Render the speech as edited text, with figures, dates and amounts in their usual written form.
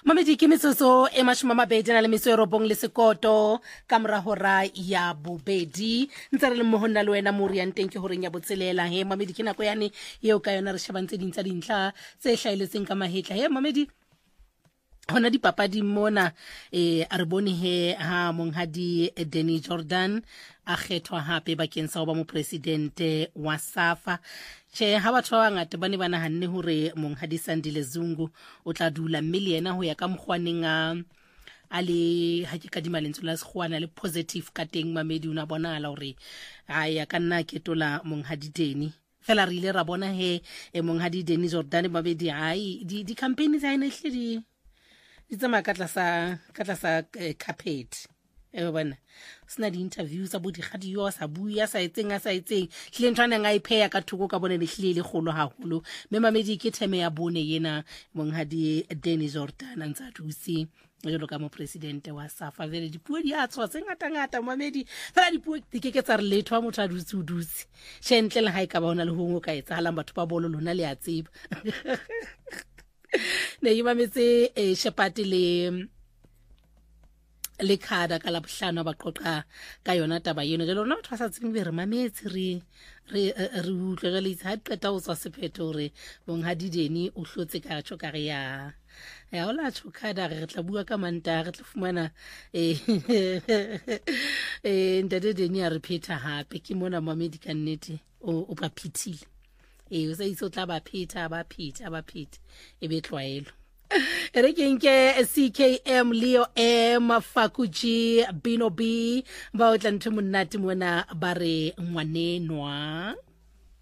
Mamedi ke metsotso e mashomamabedi na le metso e robong le sekoto ka mora hora ya bobedi ntse re le mmoho nna le wena mo riang teng ke horeng ya botselela he mamedi ke nako yane eo ka yona re shebantse dintsa dintlha tse hlaeletseng ka mahetla he mamedi hona dipapadi mona a re bone he ha monghadi Danny Jordan a kgethwa hape bakeng sa ho ba mopresidente wa SAFA che ha batho ba bangata ba ne ba nahanne hore monghadi Sandile Zungu o tla dula mme le yena ho ya ka mokgwaneng a le ha ke ka di malentso la sekgwana le positive ka teng mamedi una bonala hore ya ka nna ketola monghadi Danny fela re ile ra bona he monghadi Danny Jordan babedi ai di campaign tsa ene hle di tsamaya ka tlasa carpet bona sina di interviews tsa bodi radio sa buya sa etseng hlile ntwana nga ipheya ka thoko ka bone le hlile le kholo haholo me mamedi ke theme ya bone yena monghadi Danny Jordan ntsa thusi jalo ka mo president wa SAFA vele dipuo di a tswa tse ngata mamedi fela dipuo di ke tsa re letho wa motho a dutse shentle le ha e ka ba hona le hongo ka etsahalang batho ba bolo lona le a tseba ne yi mametse shepati le khada ka la bohlano ba qoqa ka yona taba yeno jalo rona batho ba sa tsebeng be re mametse re utlwe jale ha qeta o tswa sephetho re monghadi Danny o hlotse ka tjho ka re ya ola tshokada re tla bua ka manta re tla fumana ndade Danny a re pheta hape ke mona mamedi ka nnete o ba phithile o sa itse o tla ba pheta e be tlwaelo re ke nke CKM Leo M Fakuji Bino B ba o tla ntho monnate mona ba re ngwanenwa